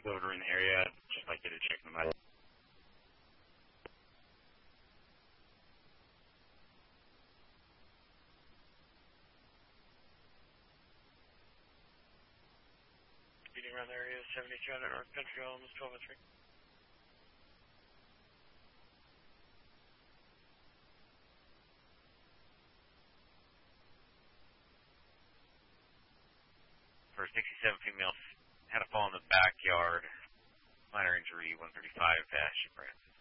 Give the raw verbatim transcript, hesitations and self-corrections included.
over in the area. Just like you to check them out. Speeding around the area, seventy-two hundred North Country, almost twelve oh three. For sixty-seven females, had a fall in the backyard. Minor injury, one thirty-five, uh, she ran.